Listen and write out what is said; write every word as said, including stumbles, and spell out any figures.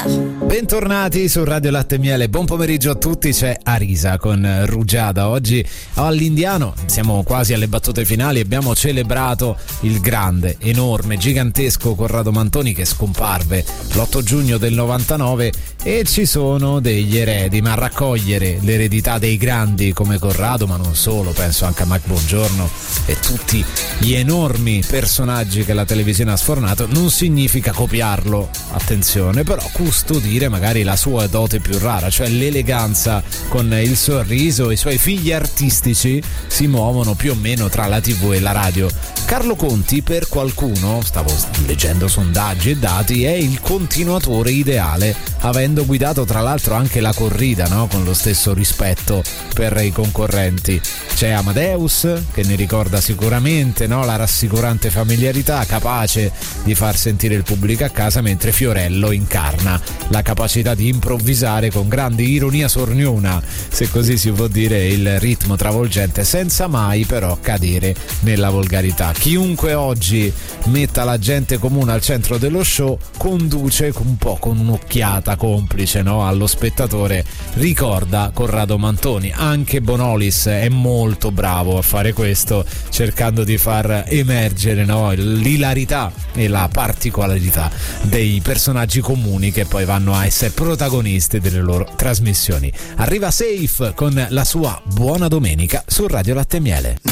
Bentornati su Radio Latte e Miele, buon pomeriggio a tutti. C'è Arisa con Rugiada. Oggi all'Indiano, siamo quasi alle battute finali, abbiamo celebrato il grande, enorme, gigantesco Corrado Mantoni che scomparve l'otto giugno del novantanove, e ci sono degli eredi, ma raccogliere l'eredità dei grandi come Corrado, ma non solo, penso anche a Mike Bongiorno e tutti gli enormi personaggi che la televisione ha sfornato, non significa copiarlo, attenzione, però custodire magari la sua dote più rara, cioè l'eleganza. Con il sorriso, i suoi figli artistici si muovono più o meno tra la tivù e la radio. Carlo Conti, per qualcuno, stavo leggendo sondaggi e dati, è il continuatore ideale, avendo guidato tra l'altro anche la corrida, no? Con lo stesso rispetto per i concorrenti. C'è Amadeus che ne ricorda sicuramente, no? La rassicurante familiarità, capace di far sentire il pubblico a casa, mentre Fiorello incarna la capacità di improvvisare con grande ironia sorniona, se così si può dire, il ritmo travolgente senza mai però cadere nella volgarità. Chiunque oggi metta la gente comune al centro dello show conduce un po' con un'occhiata complice, no? Allo spettatore, ricorda Corrado Mantoni. Anche Bonolis è molto bravo a fare questo, cercando di far emergere, no? L'ilarità e la particolarità dei personaggi comuni che poi vanno a essere protagonisti delle loro trasmissioni. Arriva Safe con la sua Buona Domenica su Radio Latte e Miele.